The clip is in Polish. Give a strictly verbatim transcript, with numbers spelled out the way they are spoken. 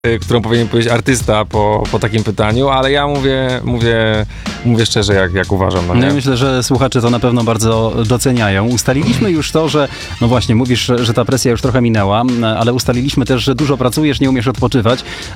którą powinien powiedzieć artysta po, po takim pytaniu, ale ja mówię, mówię, mówię szczerze, jak, jak uważam. No, No nie? ja myślę, że słuchacze to na pewno bardzo doceniają. Ustaliliśmy już to, że, no właśnie, mówisz, że ta presja już trochę minęła, ale ustaliliśmy też, że dużo pracujesz, nie umiesz odpoczywać.